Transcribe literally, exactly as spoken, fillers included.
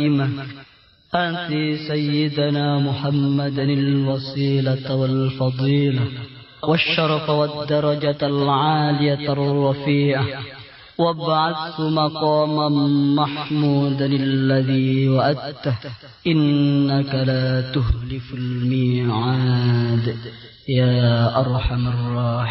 القائمة آت سيدنا محمدا الوسيلة والفضيلة والشرف والدرجة العالية الرفيعة وابعث مقاما محمودا الذي وعدته إنك لا تخلف الميعاد يا أرحم الراحمين.